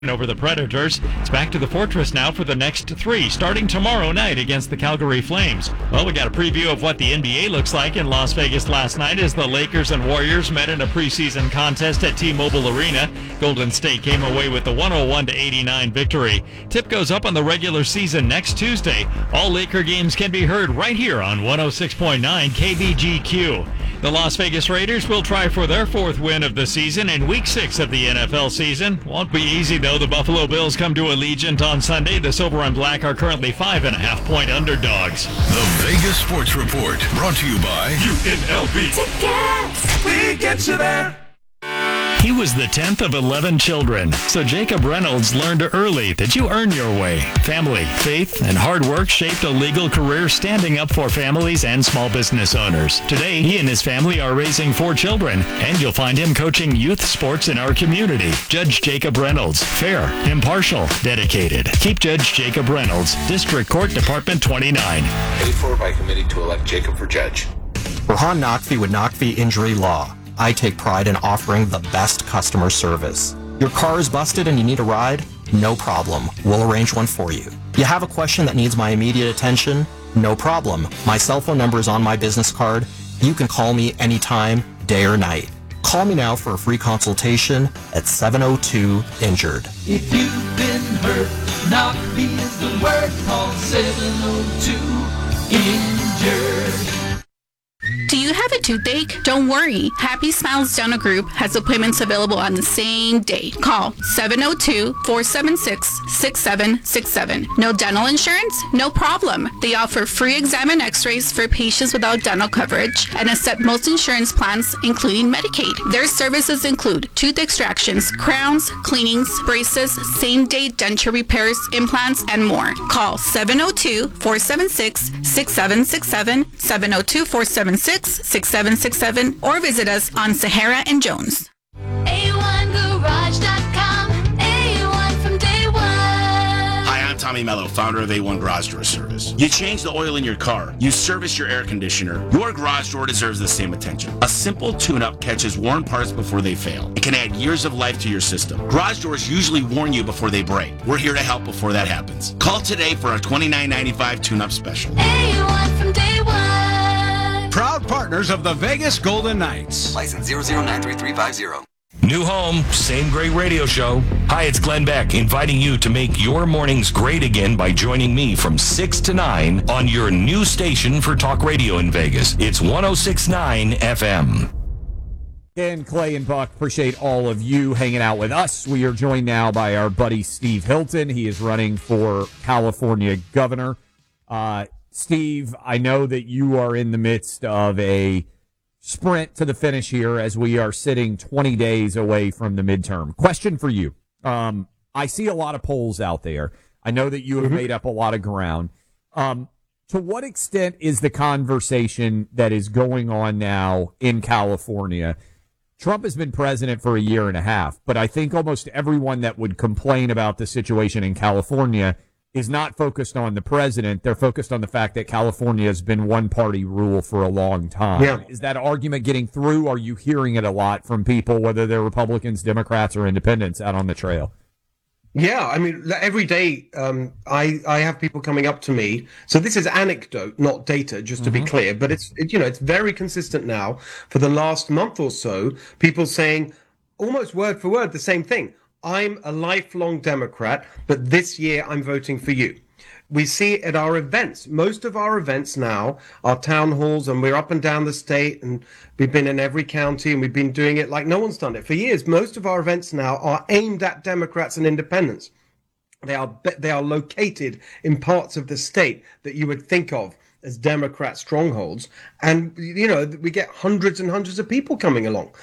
over the Predators. It's back to the Fortress now for the next three, starting tomorrow night against the Calgary Flames. Well, we got a preview of what the NBA looks like in Las Vegas last night as the Lakers and Warriors met in a preseason contest at T-Mobile Arena. Golden State came away with the 101-89 victory. Tip goes up on the regular season next Tuesday. All Laker games can be heard right here on 106.9 KBGQ. The Las Vegas Raiders will try for their fourth win of the season in Week 6 of the NFL season. Won't be easy, though. The Buffalo Bills come to Allegiant on Sunday. The Silver and Black are currently 5.5-point underdogs. The Vegas Sports Report, brought to you by UNLV. Tickets. We get you there. He was the 10th of 11 children, so Jacob Reynolds learned early that you earn your way. Family, faith, and hard work shaped a legal career standing up for families and small business owners. Today, he and his family are raising 4 children, and you'll find him coaching youth sports in our community. Judge Jacob Reynolds, fair, impartial, dedicated. Keep Judge Jacob Reynolds, District Court, Department 29. Paid for by committee to elect Jacob for judge. Rohan Naqvi with Naqvi Injury Law. I take pride in offering the best customer service. Your car is busted and you need a ride? No problem. We'll arrange one for you. You have a question that needs my immediate attention? No problem. My cell phone number is on my business card. You can call me anytime, day or night. Call me now for a free consultation at 702-INJURED. If you've been hurt, Naqvi is the word. Call 702-INJURED. Do you have a toothache? Don't worry. Happy Smiles Dental Group has appointments available on the same day. Call 702-476-6767. No dental insurance? No problem. They offer free exam and x-rays for patients without dental coverage and accept most insurance plans, including Medicaid. Their services include tooth extractions, crowns, cleanings, braces, same-day denture repairs, implants, and more. Call 702-476-6767, 702-476-6767, or visit us on Sahara and Jones. A1Garage.com, A1 from day one. Hi, I'm Tommy Mello, founder of A1 Garage Door Service. You change the oil in your car, you service your air conditioner, your garage door deserves the same attention. A simple tune-up catches worn parts before they fail. It can add years of life to your system. Garage doors usually warn you before they break. We're here to help before that happens. Call today for our $29.95 tune-up special. A1 from day one. Proud partners of the Vegas Golden Knights. License 00933350. New home, same great radio show. Hi, it's Glenn Beck, inviting you to make your mornings great again by joining me from 6 to 9 on your new station for talk radio in Vegas. It's 106.9 FM. And Clay and Buck, appreciate all of you hanging out with us. We are joined now by our buddy Steve Hilton. He is running for California governor. Steve, I know that you are in the midst of a sprint to the finish here as we are sitting 20 days away from the midterm. Question for you. I see a lot of polls out there. I know that you have made up a lot of ground. To what extent is the conversation that is going on now in California? Trump has been president for a year and a half, but I think almost everyone that would complain about the situation in California is not focused on the president. They're focused on the fact that California has been one-party rule for a long time. Yeah. Is that argument getting through? Are you hearing it a lot from people, whether they're Republicans, Democrats, or independents out on the trail? Yeah, I mean, every day I have people coming up to me. So this is anecdote, not data, just to be clear. But it's very consistent now for the last month or so. People saying almost word for word the same thing. I'm a lifelong Democrat, but this year I'm voting for you. We see it at our events. Most of our events now are town halls, and we're up and down the state, and we've been in every county, and we've been doing it like no one's done it for years. Most of our events now are aimed at Democrats and independents. They are located in parts of the state that you would think of as Democrat strongholds. And, we get hundreds and hundreds of people coming along.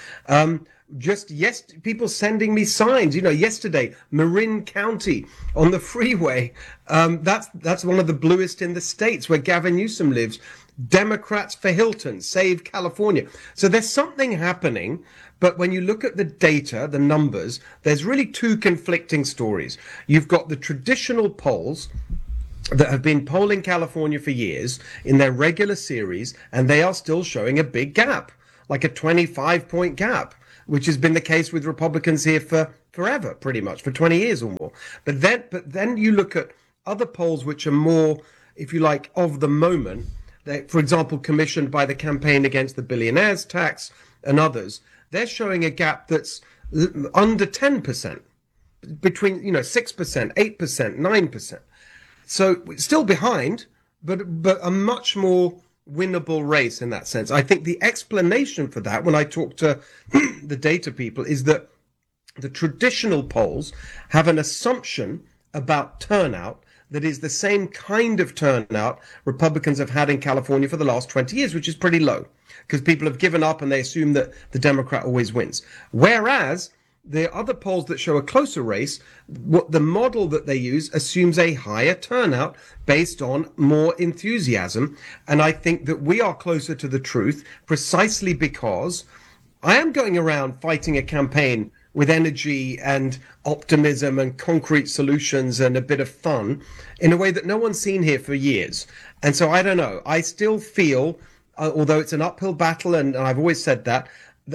People sending me signs. Yesterday, Marin County on the freeway. That's one of the bluest in the states where Gavin Newsom lives. Democrats for Hilton, save California. So there's something happening. But when you look at the data, the numbers, there's really two conflicting stories. You've got the traditional polls that have been polling California for years in their regular series, and they are still showing a big gap, like a 25-point gap, which has been the case with Republicans here for forever, pretty much, for 20 years or more. But then you look at other polls which are more, if you like, of the moment. They, for example, commissioned by the Campaign Against the Billionaires Tax and others. They're showing a gap that's under 10%, between 6%, 8%, 9%. So still behind, but a much more winnable race in that sense. I think the explanation for that, when I talk to the data people, is that the traditional polls have an assumption about turnout that is the same kind of turnout Republicans have had in California for the last 20 years, which is pretty low, because people have given up and they assume that the Democrat always wins. Whereas the other polls that show a closer race, what the model that they use assumes a higher turnout based on more enthusiasm. And I think that we are closer to the truth precisely because I am going around fighting a campaign with energy and optimism and concrete solutions and a bit of fun in a way that no one's seen here for years. And so I don't know. I still feel, although it's an uphill battle, and I've always said that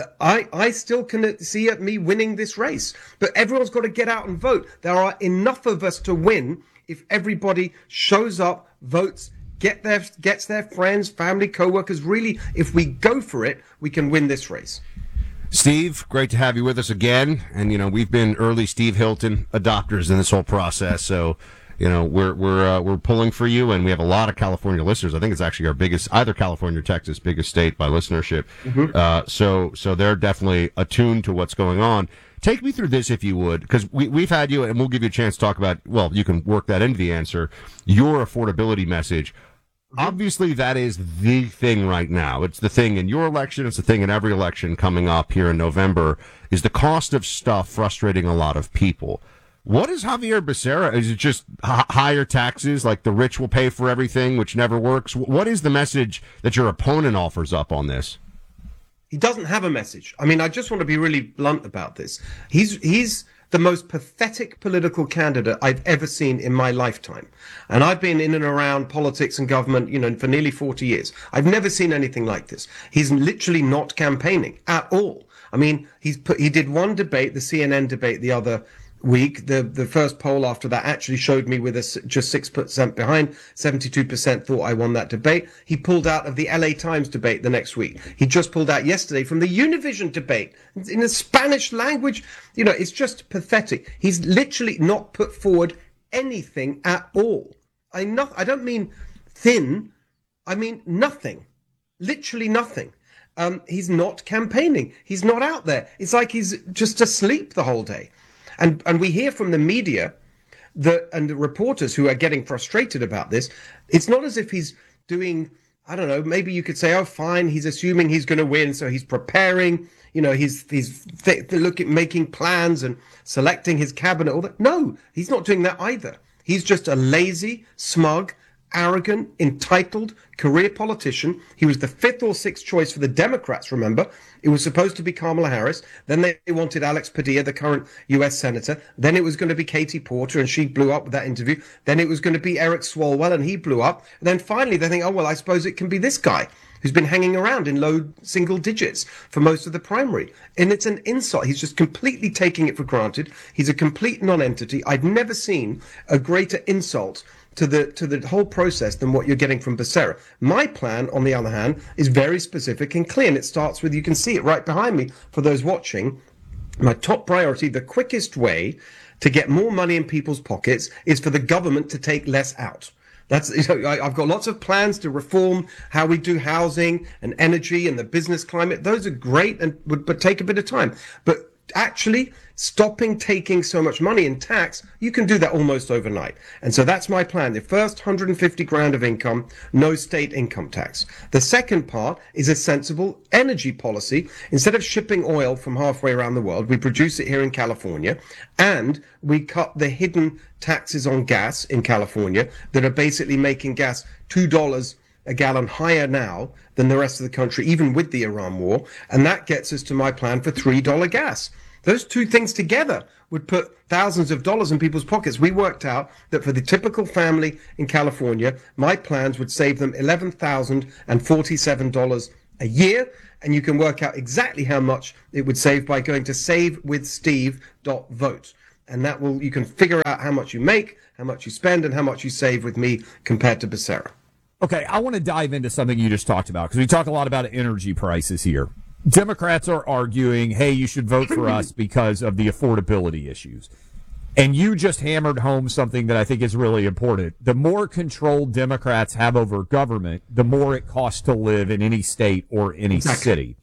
I still can see me winning this race. But everyone's got to get out and vote. There are enough of us to win if everybody shows up, votes, gets their friends, family, co-workers. Really, if we go for it, we can win this race. Steve, great to have you with us again. And, we've been early Steve Hilton adopters in this whole process. So, we're pulling for you, and we have a lot of California listeners. I think it's actually our biggest, either California or Texas, biggest state by listenership. Mm-hmm. So they're definitely attuned to what's going on. Take me through this, if you would, because we've had you, and we'll give you a chance to talk about, well, you can work that into the answer, your affordability message. Obviously, that is the thing right now. It's the thing in your election. It's the thing in every election coming up here in November. Is the cost of stuff frustrating a lot of people? What is Javier Becerra? Is it just higher taxes, like the rich will pay for everything, which never works? What is the message that your opponent offers up on this? He doesn't have a message. I mean, I just want to be really blunt about this. He's the most pathetic political candidate I've ever seen in my lifetime. And I've been in and around politics and government, for nearly 40 years. I've never seen anything like this. He's literally not campaigning at all. I mean, he did one debate, the CNN debate the other week. The first poll after that actually showed me with us just 6% behind. 72% thought I won that debate. He pulled out of the LA Times debate the next week. He just pulled out yesterday from the Univision debate in the Spanish language. It's just pathetic. He's literally not put forward anything at all. I don't mean thin. I mean nothing. Literally nothing. He's not campaigning. He's not out there. It's like he's just asleep the whole day. And we hear from the media and the reporters who are getting frustrated about this. It's not as if he's doing, I don't know, maybe you could say, oh, fine, he's assuming he's going to win, so he's preparing, he's making plans and selecting his cabinet. All that. No, he's not doing that either. He's just a lazy, smug, arrogant, entitled career politician. He was the fifth or sixth choice for the Democrats, remember. It was supposed to be Kamala Harris. Then they wanted Alex Padilla, the current U.S. Senator. Then it was going to be Katie Porter, and she blew up with that interview. Then it was going to be Eric Swalwell, and he blew up. And then finally they think, oh, well, I suppose it can be this guy who's been hanging around in low single digits for most of the primary. And it's an insult. He's just completely taking it for granted. He's a complete non-entity. I've never seen a greater insult to the whole process than what you're getting from Becerra. My plan, on the other hand, is very specific and clear, and it starts with, you can see it right behind me for those watching, my top priority, the quickest way to get more money in people's pockets is for the government to take less out. I've got lots of plans to reform how we do housing and energy and the business climate. Those are great and would take a bit of time. But actually stopping taking so much money in tax, you can do that almost overnight. And so that's my plan. The first 150 grand of income, no state income tax. The second part is a sensible energy policy. Instead of shipping oil from halfway around the world, we produce it here in California, and we cut the hidden taxes on gas in California that are basically making gas $2 a gallon higher now than the rest of the country, even with the Iran war. And that gets us to my plan for $3 gas. Those two things together would put thousands of dollars in people's pockets. We worked out that for the typical family in California, my plans would save them $11,047 a year, and you can work out exactly how much it would save by going to savewithsteve.vote. And that will, you can figure out how much you make, how much you spend, and how much you save with me compared to Becerra. Okay, I want to dive into something you just talked about, because we talk a lot about energy prices here. Democrats are arguing, hey, you should vote for us because of the affordability issues. And you just hammered home something that I think is really important. The more control Democrats have over government, the more it costs to live in any state or any city.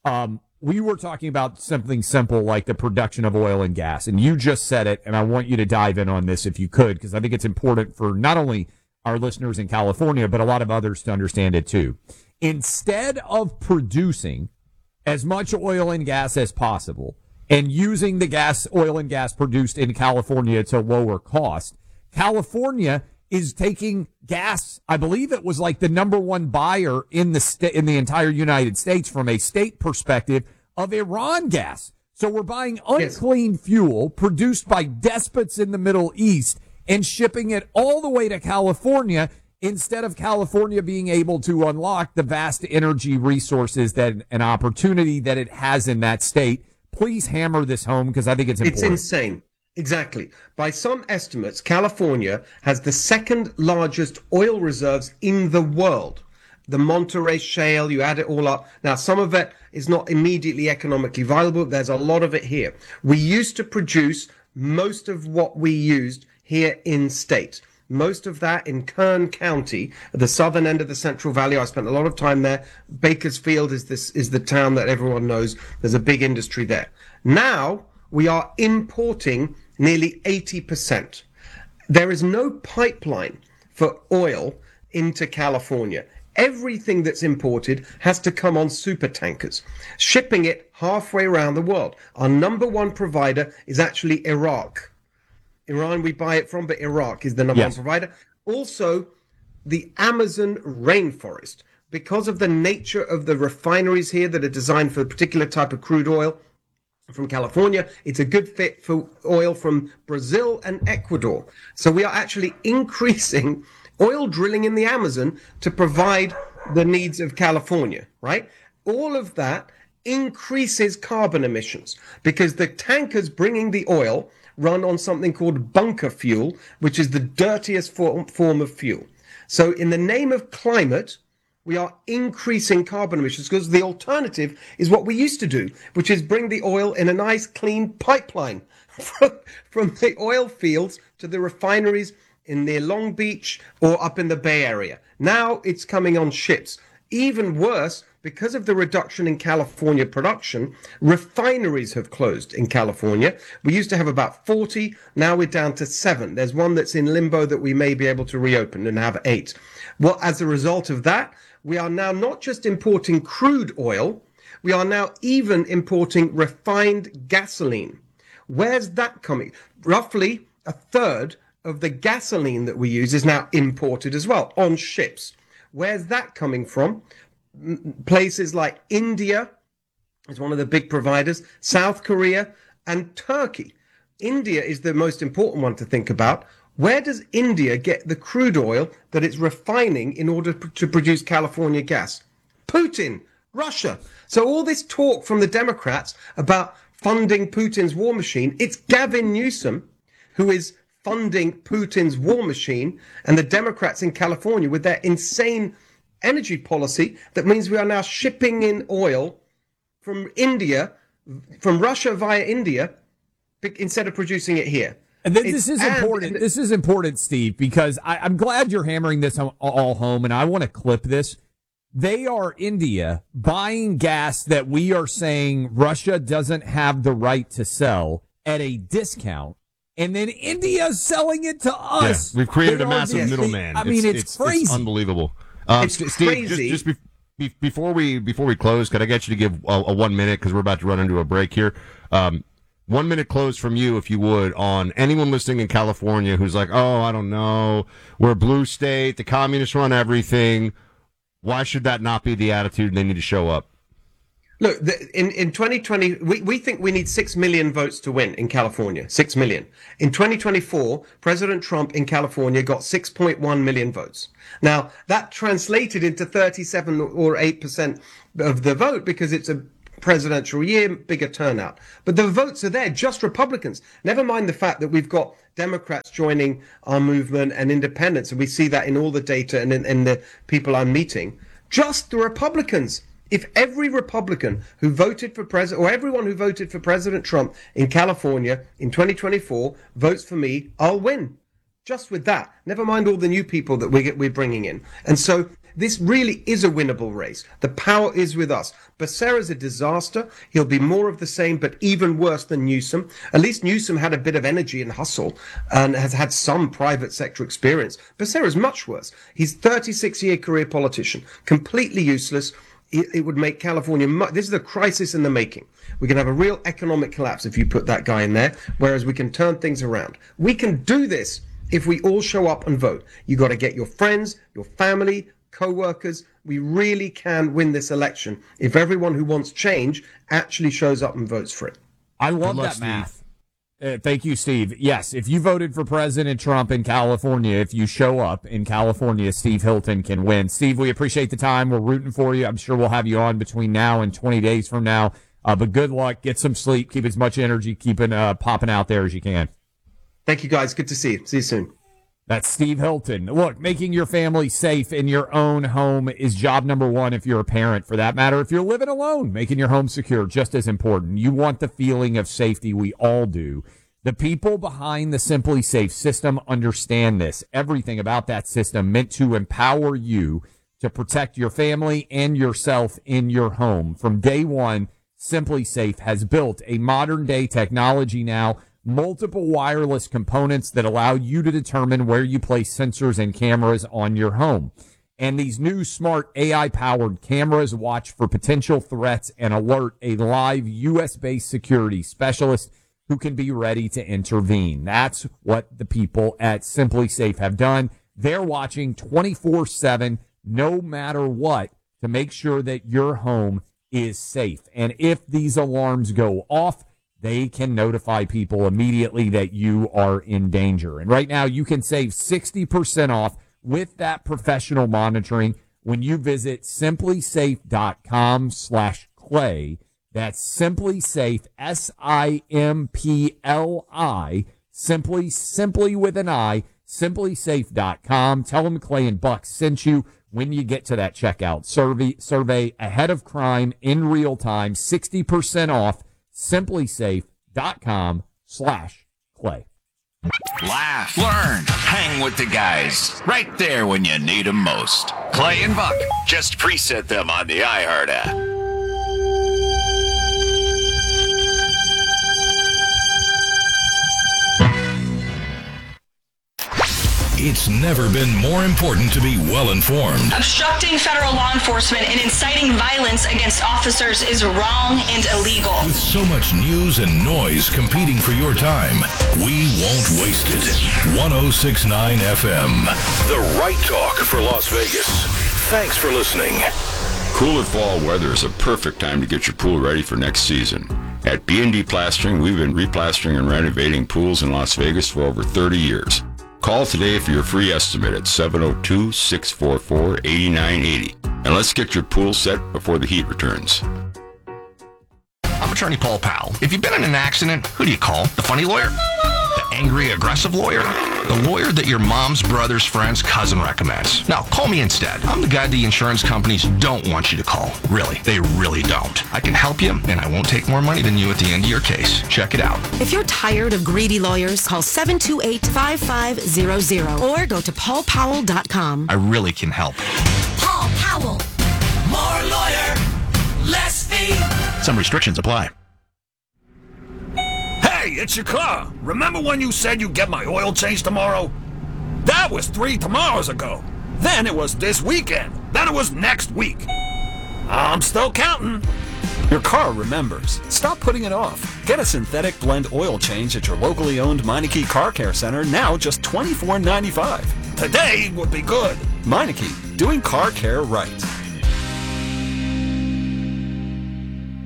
We were talking about something simple like the production of oil and gas, and you just said it, and I want you to dive in on this if you could, because I think it's important for not only our listeners in California, but a lot of others to understand it too. Instead of producing as much oil and gas as possible, and using the oil and gas produced in California to lower cost, California is taking gas. I believe it was like the number one buyer in the entire United States from a state perspective of Iran gas. So we're buying unclean fuel produced by despots in the Middle East and shipping it all the way to California, instead of California being able to unlock the vast energy resources that an opportunity that it has in that state. Please hammer this home, because I think it's important. It's insane. Exactly. By some estimates, California has the second largest oil reserves in the world. The Monterey Shale, you add it all up. Now, some of it is not immediately economically viable. There's a lot of it here. We used to produce most of what we used here in state. Most of that in Kern County, at the southern end of the Central Valley. I spent a lot of time there. Bakersfield is the town that everyone knows. There's a big industry there. Now we are importing nearly 80%. There is no pipeline for oil into California. Everything that's imported has to come on super tankers, shipping it halfway around the world. Our number one provider is actually Iraq. Iran we buy it from, but Iraq is the number one provider. Also, the Amazon rainforest. Because of the nature of the refineries here that are designed for a particular type of crude oil from California, it's a good fit for oil from Brazil and Ecuador. So we are actually increasing oil drilling in the Amazon to provide the needs of California, right? All of that increases carbon emissions because the tankers bringing the oil run on something called bunker fuel, which is the dirtiest form of fuel. So in the name of climate, we are increasing carbon emissions because the alternative is what we used to do, which is bring the oil in a nice clean pipeline from the oil fields to the refineries in near Long Beach or up in the Bay Area. Now it's coming on ships. Even worse, because of the reduction in California production, refineries have closed in California. We used to have about 40. Now we're down to 7. There's one that's in limbo that we may be able to reopen and have 8. Well, as a result of that, we are now not just importing crude oil, we are now even importing refined gasoline. Where's that coming? Roughly a third of the gasoline that we use is now imported as well on ships. Where's that coming from? Places like India is one of the big providers, South Korea and Turkey. India is the most important one to think about. Where does India get the crude oil that it's refining in order to produce California gas? Putin, Russia. So all this talk from the Democrats about funding Putin's war machine, it's Gavin Newsom who is funding Putin's war machine, and the Democrats in California with their insane energy policy that means we are now shipping in oil from India, from Russia via India, instead of producing it here. And this is important. This is important, Steve, because I'm glad you're hammering this all home, and I want to clip this. They are, India, buying gas that we are saying Russia doesn't have the right to sell at a discount, and then India's selling it to us. Yeah, we've created a massive middleman. I mean, it's crazy. It's unbelievable. It's Steve, crazy. Just before we close, could I get you to give a 1 minute, because we're about to run into a break here. 1 minute close from you, if you would, on anyone listening in California who's like, oh, I don't know, we're a blue state, the communists run everything. Why should that not be the attitude they need to show up? Look, in 2020, we think we need 6 million votes to win in California. 6 million. In 2024, President Trump in California got 6.1 million votes. Now, that translated into 37 or 8% of the vote because it's a presidential year, bigger turnout. But the votes are there, just Republicans. Never mind the fact that we've got Democrats joining our movement and independents, and we see that in all the data and in the people I'm meeting. Just the Republicans. If every Republican who voted for president, or everyone who voted for President Trump in California in 2024 votes for me, I'll win. Just with that. Never mind all the new people that we're bringing in. And so this really is a winnable race. The power is with us. Becerra's a disaster. He'll be more of the same, but even worse than Newsom. At least Newsom had a bit of energy and hustle and has had some private sector experience. Becerra's much worse. He's a 36-year career politician, completely useless. It would make California this is a crisis in the making. We can have a real economic collapse if you put that guy in there, whereas we can turn things around. We can do this if we all show up and vote. You got to get your friends, your family, co-workers. We really can win this election if everyone who wants change actually shows up and votes for it. I love that math. Thank you, Steve. Yes, if you voted for President Trump in California, if you show up in California, Steve Hilton can win. Steve, we appreciate the time. We're rooting for you. I'm sure we'll have you on between now and 20 days from now. But good luck. Get some sleep. Keep as much energy popping out there as you can. Thank you, guys. Good to see you. See you soon. That's Steve Hilton. Look, making your family safe in your own home is job number one if you're a parent. For that matter, if you're living alone, making your home secure, just as important. You want the feeling of safety. We all do. The people behind the Simply Safe system understand this. Everything about that system meant to empower you to protect your family and yourself in your home. From day one, Simply Safe has built a modern-day technology now, multiple wireless components that allow you to determine where you place sensors and cameras on your home. And these new smart AI-powered cameras watch for potential threats and alert a live U.S.-based security specialist who can be ready to intervene. That's what the people at Simply Safe have done. They're watching 24/7, no matter what, to make sure that your home is safe. And if these alarms go off, they can notify people immediately that you are in danger. And right now, you can save 60% off with that professional monitoring when you visit simplysafe.com/clay. That's SimpliSafe, SIMPLI, simply with an I, simplysafe.com. Tell them Clay and Buck sent you when you get to that checkout. Survey ahead of crime in real time, 60% off, simplysafe.com/clay. Laugh, learn, hang with the guys. Right there when you need them most. Clay and Buck. Just preset them on the iHeart app. It's never been more important to be well-informed. Obstructing federal law enforcement and inciting violence against officers is wrong and illegal. With so much news and noise competing for your time, we won't waste it. 106.9 FM, the right talk for Las Vegas. Thanks for listening. Cooler fall weather is a perfect time to get your pool ready for next season. At B&D Plastering, we've been replastering and renovating pools in Las Vegas for over 30 years. Call today for your free estimate at 702-644-8980. And let's get your pool set before the heat returns. I'm attorney Paul Powell. If you've been in an accident, who do you call? The funny lawyer? The angry, aggressive lawyer? The lawyer that your mom's brother's friend's cousin recommends. No, call me instead. I'm the guy the insurance companies don't want you to call. Really, they really don't. I can help you, and I won't take more money than you at the end of your case. Check it out. If you're tired of greedy lawyers, call 728-5500 or go to paulpowell.com. I really can help. Paul Powell. More lawyer, less fee. Some restrictions apply. Hey, it's your car. Remember when you said you'd get my oil change tomorrow? That was 3 tomorrows ago. Then it was this weekend. Then it was next week. I'm still counting. Your car remembers. Stop putting it off. Get a synthetic blend oil change at your locally owned Meineke Car Care Center, now just $24.95. Today would be good. Meineke, doing car care right.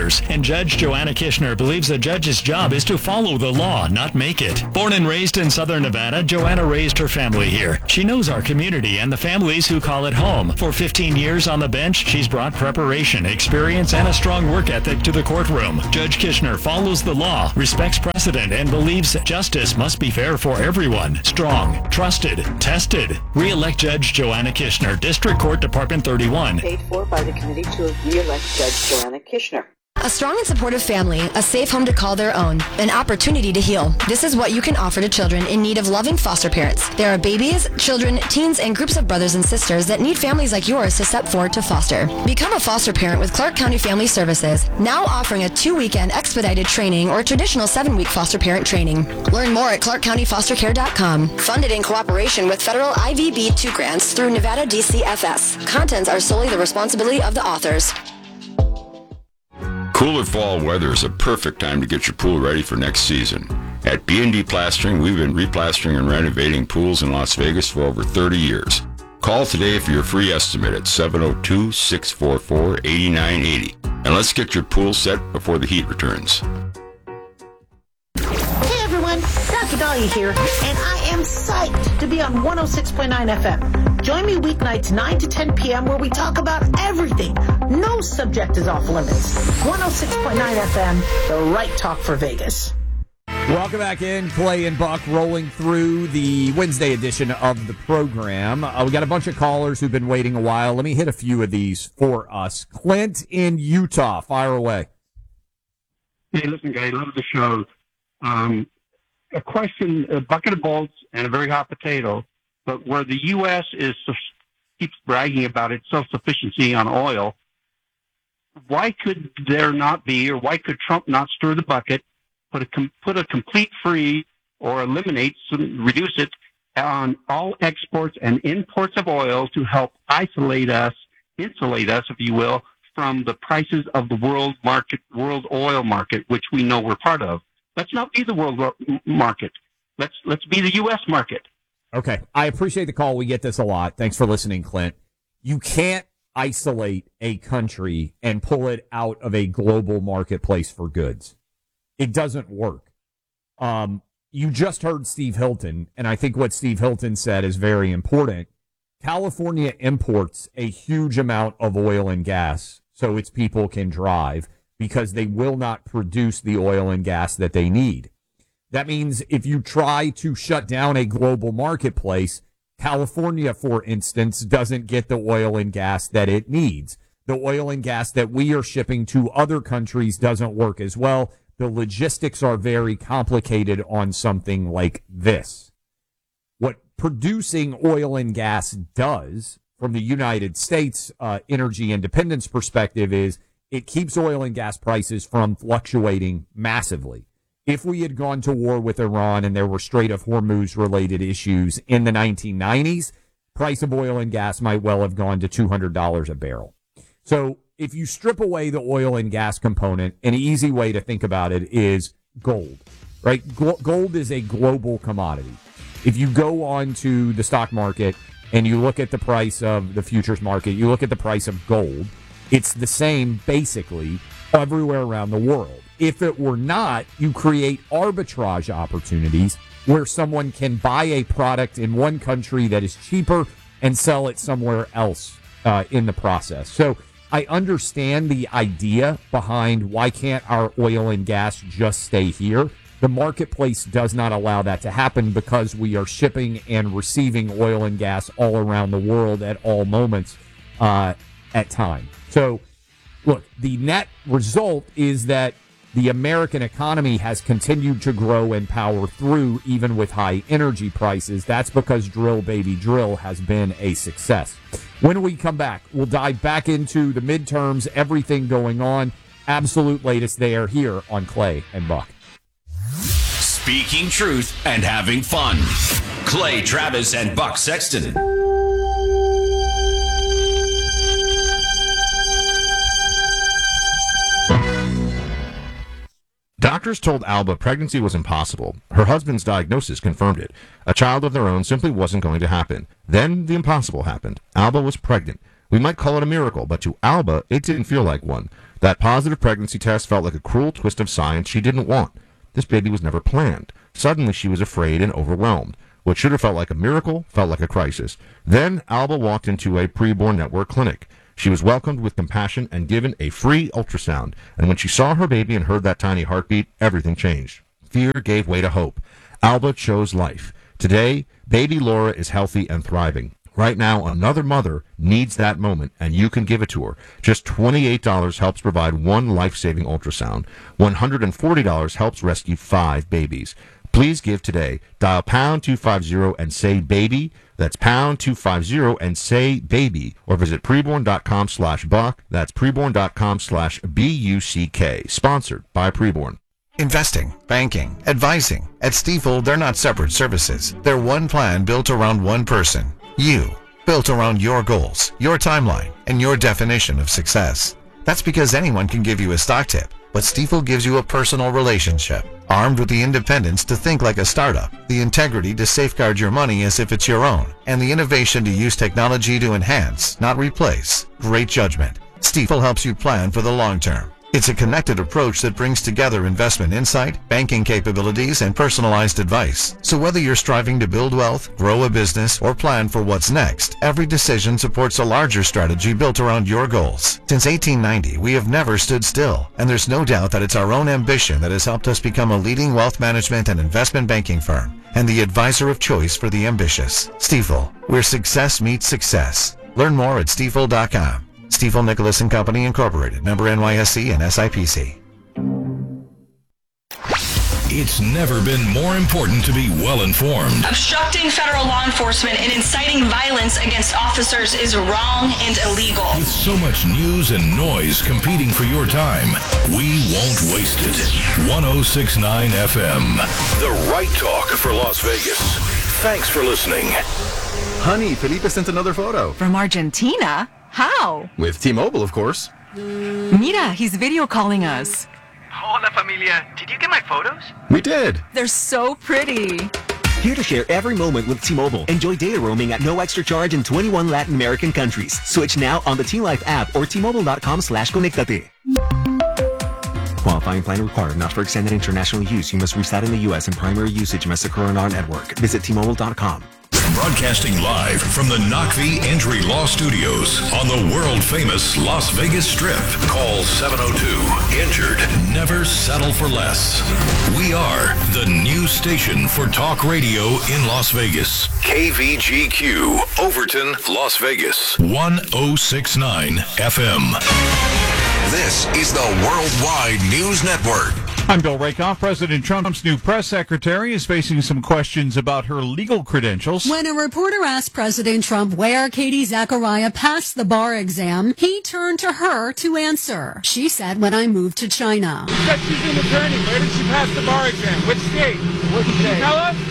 others. And Judge Joanna Kishner believes a judge's job is to follow the law, not make it. Born and raised in Southern Nevada, Joanna raised her family here. She knows our community and the families who call it home. For 15 years on the bench, she's brought preparation, experience, and a strong work ethic to the courtroom. Judge Kishner follows the law, respects precedent, and believes justice must be fair for everyone. Strong, trusted, tested. Re-elect Judge Joanna Kishner, District Court, Department 31. Paid for by the committee to re-elect Judge Joanna Kishner. A strong and supportive family, a safe home to call their own, an opportunity to heal. This is what you can offer to children in need of loving foster parents. There are babies, children, teens, and groups of brothers and sisters that need families like yours to step forward to foster. Become a foster parent with Clark County Family Services, now offering a 2-weekend expedited training or traditional 7-week foster parent training. Learn more at clarkcountyfostercare.com. Funded in cooperation with federal IVB2 grants through Nevada DCFS. Contents are solely the responsibility of the authors. Cooler fall weather is a perfect time to get your pool ready for next season. At B&D Plastering, we've been replastering and renovating pools in Las Vegas for over 30 years. Call today for your free estimate at 702-644-8980. And let's get your pool set before the heat returns. Hey everyone, Dr. Dahlia here, and I am psyched to be on 106.9 FM. Join me weeknights 9 to 10 p.m. where we talk about everything. No subject is off limits. 106.9 FM, the right talk for Vegas. Welcome back in. Clay and Buck rolling through the Wednesday edition of the program. We got a bunch of callers who've been waiting a while. Let me hit a few of these for us. Clint in Utah, fire away. Hey, listen, guys, love the show. A question, a bucket of bolts and a very hot potato, but where the U.S. keeps bragging about its self-sufficiency on oil, why could there not be, or why could Trump not stir the bucket, put a complete free or reduce it on all exports and imports of oil to help insulate us, if you will, from the prices of the world oil market, which we know we're part of. Let's not be the world market. Let's be the U.S. market. Okay. I appreciate the call. We get this a lot. Thanks for listening, Clint. You can't isolate a country and pull it out of a global marketplace for goods. It doesn't work. You just heard Steve Hilton, and I think what Steve Hilton said is very important. California imports a huge amount of oil and gas so its people can drive because they will not produce the oil and gas that they need. That means if you try to shut down a global marketplace, California, for instance, doesn't get the oil and gas that it needs. The oil and gas that we are shipping to other countries doesn't work as well. The logistics are very complicated on something like this. What producing oil and gas does from the United States energy independence perspective is it keeps oil and gas prices from fluctuating massively. If we had gone to war with Iran and there were Strait of Hormuz related issues in the 1990s, price of oil and gas might well have gone to $200 a barrel. So if you strip away the oil and gas component, an easy way to think about it is gold, right? Gold is a global commodity. If you go on to the stock market and you look at the price of the futures market, you look at the price of gold, it's the same basically everywhere around the world. If it were not, you create arbitrage opportunities where someone can buy a product in one country that is cheaper and sell it somewhere else in the process. So I understand the idea behind why can't our oil and gas just stay here. The marketplace does not allow that to happen because we are shipping and receiving oil and gas all around the world at all moments at time. So, look, the net result is that the American economy has continued to grow and power through even with high energy prices. That's because Drill Baby Drill has been a success. When we come back, we'll dive back into the midterms, everything going on. Absolute latest there here on Clay and Buck. Speaking truth and having fun. Clay Travis and Buck Sexton. Doctors told Alba pregnancy was impossible. Her husband's diagnosis confirmed it. A child of their own simply wasn't going to happen. Then the impossible happened. Alba was pregnant. We might call it a miracle, but to Alba, it didn't feel like one. That positive pregnancy test felt like a cruel twist of science she didn't want. This baby was never planned. Suddenly she was afraid and overwhelmed. What should have felt like a miracle felt like a crisis. Then Alba walked into a preborn network clinic. She was welcomed with compassion and given a free ultrasound. And when she saw her baby and heard that tiny heartbeat, everything changed. Fear gave way to hope. Alba chose life. Today, baby Laura is healthy and thriving. Right now, another mother needs that moment, and you can give it to her. Just $28 helps provide one life-saving ultrasound. $140 helps rescue 5 babies. Please give today. Dial pound 250 and say baby. That's pound 250 and say baby. Or visit preborn.com/buck. That's preborn.com/BUCK. Sponsored by Preborn. Investing, banking, advising. At Stifel, they're not separate services. They're one plan built around one person. You. Built around your goals, your timeline, and your definition of success. That's because anyone can give you a stock tip, but Stifel gives you a personal relationship. Armed with the independence to think like a startup, the integrity to safeguard your money as if it's your own, and the innovation to use technology to enhance, not replace, great judgment. Stifel helps you plan for the long term. It's a connected approach that brings together investment insight, banking capabilities, and personalized advice. So whether you're striving to build wealth, grow a business, or plan for what's next, every decision supports a larger strategy built around your goals. Since 1890, we have never stood still, and there's no doubt that it's our own ambition that has helped us become a leading wealth management and investment banking firm, and the advisor of choice for the ambitious. Stifel, where success meets success. Learn more at stifel.com. Stifel Nicholas & Company Incorporated, member NYSE and SIPC. It's never been more important to be well informed. Obstructing federal law enforcement and inciting violence against officers is wrong and illegal. With so much news and noise competing for your time, we won't waste it. 106.9 FM, the right talk for Las Vegas. Thanks for listening. Honey, Felipe sent another photo. From Argentina? How? With T-Mobile, of course. Mira, he's video calling us. Hola, familia. Did you get my photos? We did. They're so pretty. Here to share every moment with T-Mobile. Enjoy data roaming at no extra charge in 21 Latin American countries. Switch now on the T-Life app or T-Mobile.com/conectate. Qualifying plan required. Not for extended international use. You must reside in the U.S. and primary usage must occur on our network. Visit T-Mobile.com. Broadcasting live from the Knockvie Entry Law Studios on the world-famous Las Vegas Strip. Call 702-INJURED. Never settle for less. We are the new station for talk radio in Las Vegas. KVGQ, Overton, Las Vegas. 106.9 FM. This is the Worldwide News Network. I'm Bill Rakoff. President Trump's new press secretary is facing some questions about her legal credentials. When a reporter asked President Trump where Katie Zachariah passed the bar exam, he turned to her to answer. She said, when I moved to China. She said she's an attorney. Where did she pass the bar exam? Which state? What did she tell us?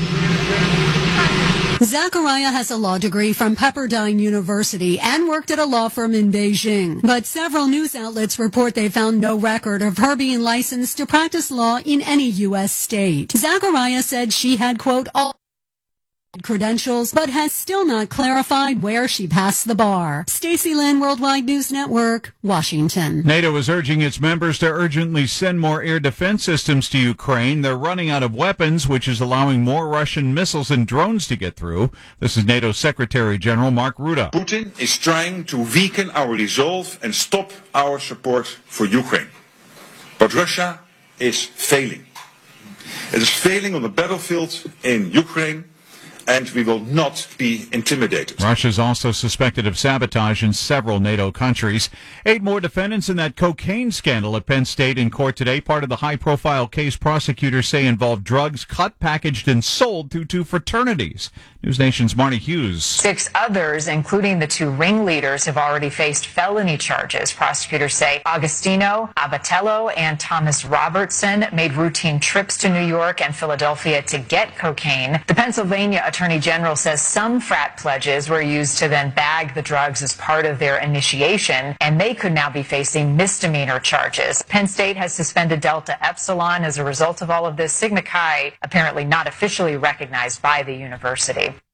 Zachariah has a law degree from Pepperdine University and worked at a law firm in Beijing. But several news outlets report they found no record of her being licensed to practice law in any U.S. state. Zachariah said she had, quote, all credentials, but has still not clarified where she passed the bar. Stacey Lynn, Worldwide News Network, Washington. NATO is urging its members to urgently send more air defense systems to Ukraine. They're running out of weapons, which is allowing more Russian missiles and drones to get through. This is NATO Secretary General Mark Rutte. Putin is trying to weaken our resolve and stop our support for Ukraine. But Russia is failing. It is failing on the battlefield in Ukraine, and we will not be intimidated. Russia's also suspected of sabotage in several NATO countries. 8 more defendants in that cocaine scandal at Penn State in court today, part of the high-profile case prosecutors say involved drugs cut, packaged, and sold through 2 fraternities. News Nation's Marty Hughes. 6 others, including the 2 ringleaders, have already faced felony charges. Prosecutors say Agostino Abatello and Thomas Robertson made routine trips to New York and Philadelphia to get cocaine. The Pennsylvania Attorney General says some frat pledges were used to then bag the drugs as part of their initiation, and they could now be facing misdemeanor charges. Penn State has suspended Delta Epsilon as a result of all of this. Sigma Chi apparently not officially recognized by the university.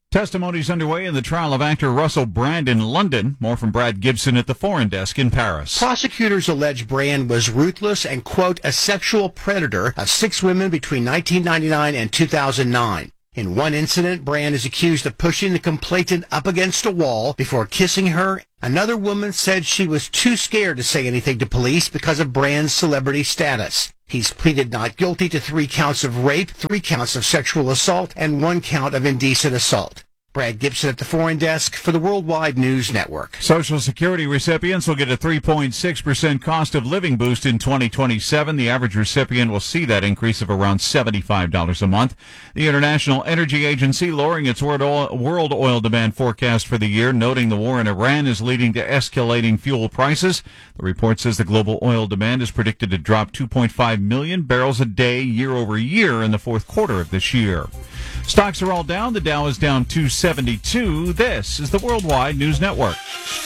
Testimonies underway in the trial of actor Russell Brand in London. More from Brad Gibson at the Foreign Desk in Paris. Prosecutors allege Brand was ruthless and, quote, a sexual predator of 6 women between 1999 and 2009. In one incident, Brand is accused of pushing the complainant up against a wall before kissing her. Another woman said she was too scared to say anything to police because of Brand's celebrity status. He's pleaded not guilty to 3 counts of rape, 3 counts of sexual assault, and 1 count of indecent assault. Brad Gibson at the Foreign Desk for the Worldwide News Network. Social Security recipients will get a 3.6% cost of living boost in 2027. The average recipient will see that increase of around $75 a month. The International Energy Agency lowering its world oil demand forecast for the year, noting the war in Iran is leading to escalating fuel prices. The report says the global oil demand is predicted to drop 2.5 million barrels a day year over year in the fourth quarter of this year. Stocks are all down. The Dow is down 272. This is the Worldwide News Network.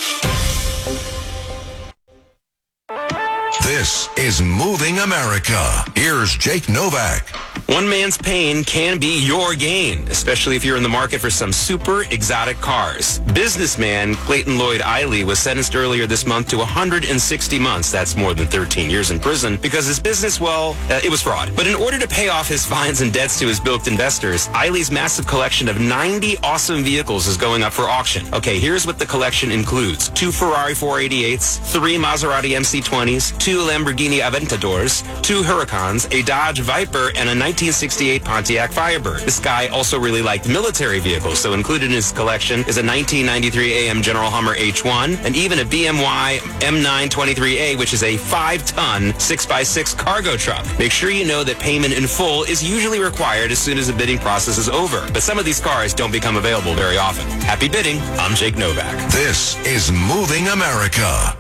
This is Moving America. Here's Jake Novak. One man's pain can be your gain, especially if you're in the market for some super exotic cars. Businessman Clayton Lloyd Eiley was sentenced earlier this month to 160 months. That's more than 13 years in prison because his business, it was fraud. But in order to pay off his fines and debts to his bilked investors, Eiley's massive collection of 90 awesome vehicles is going up for auction. Okay, here's what the collection includes. 2 Ferrari 488s, 3 Maserati MC20s, 2 Lamborghini Aventadors, 2 Huracans, a Dodge Viper, and a 1968 Pontiac Firebird. This guy also really liked military vehicles, so included in his collection is a 1993 AM General Hummer H1 and even a BMW M923A, which is a 5-ton 6x6 cargo truck. Make sure you know that payment in full is usually required as soon as the bidding process is over, but some of these cars don't become available very often. Happy bidding. I'm Jake Novak. This is Moving America.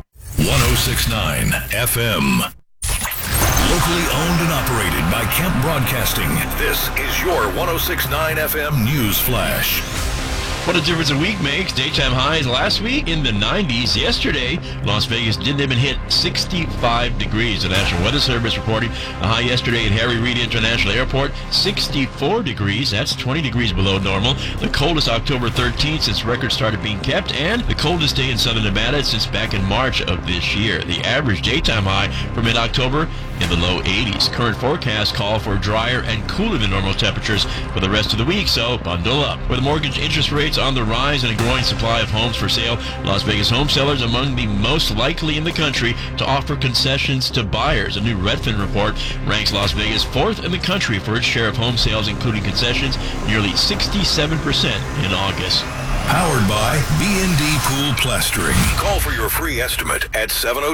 106.9 FM. Locally owned and operated by Kemp Broadcasting. This is your 106.9 FM News Flash. What a difference a week makes. Daytime highs last week in the 90s. Yesterday, Las Vegas didn't even hit 65 degrees. The National Weather Service reporting a high yesterday at Harry Reid International Airport, 64 degrees. That's 20 degrees below normal. The coldest October 13th since records started being kept, and the coldest day in southern Nevada since back in March of this year. The average daytime high for mid-October in the low 80s. Current forecasts call for drier and cooler than normal temperatures for the rest of the week, so bundle up. With mortgage interest rates on the rise and a growing supply of homes for sale, Las Vegas home sellers among the most likely in the country to offer concessions to buyers. A new Redfin report ranks Las Vegas 4th in the country for its share of home sales, including concessions, nearly 67% in August. Powered by B&D Pool Plastering. Call for your free estimate at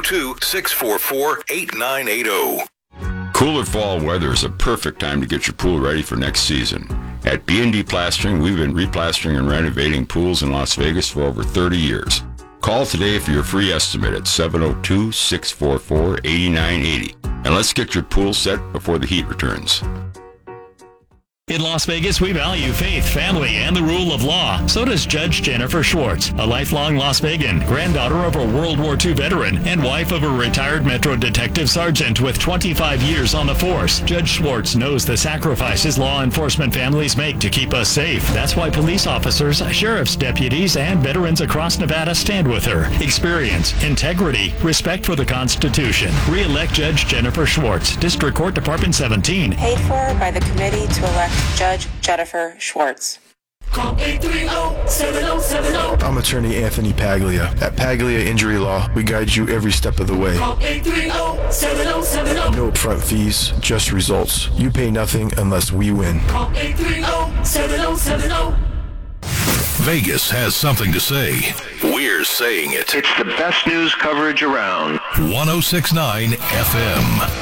702-644-8980. Cooler fall weather is a perfect time to get your pool ready for next season. At B&D Plastering, we've been replastering and renovating pools in Las Vegas for over 30 years. Call today for your free estimate at 702-644-8980. And let's get your pool set before the heat returns. In Las Vegas, we value faith, family, and the rule of law. So does Judge Jennifer Schwartz, a lifelong Las Vegan, granddaughter of a World War II veteran, and wife of a retired Metro Detective Sergeant with 25 years on the force. Judge Schwartz knows the sacrifices law enforcement families make to keep us safe. That's why police officers, sheriff's deputies, and veterans across Nevada stand with her. Experience, integrity, respect for the Constitution. Re-elect Judge Jennifer Schwartz, District Court Department 17. Paid for by the committee to elect Judge Jennifer Schwartz. Call 830-7070. I'm attorney Anthony Paglia. At Paglia Injury Law, we guide you every step of the way. Call 830-7070. No upfront fees, just results. You pay nothing unless we win. Call 830-7070. Vegas has something to say. We're saying it. It's the best news coverage around. 106.9 FM.